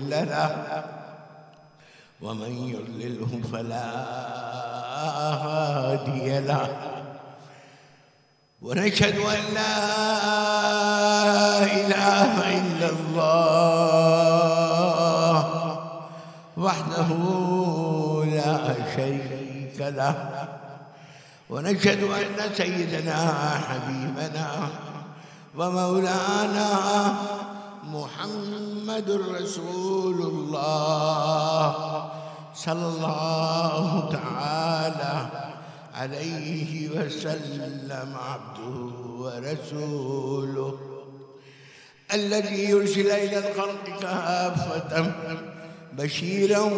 له، ومن يضلله فلا هادي له. ونشهد أن لا إله إلا الله وحده لا شريك له، ونشهد أن سيدنا حبيبنا ومولانا محمد رسول الله صلى الله تعالى عليه وسلم عبده ورسوله، الذي يرسل إلى الخلق كافة بشيرا